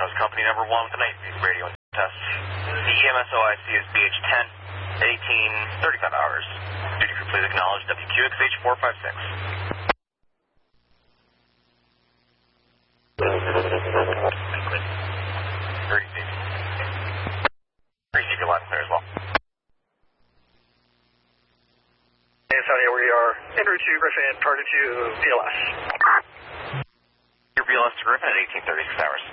Host Company number 1 with the night radio test. The EMSOIC is BH10, 1835 hours. Duty crew, please acknowledge WQXH 456. 30 feet. 30 feet, loud and clear as well. Antonio, we are en route to Griffin, target to PLS. Your PLS to Griffin at 1836 hours.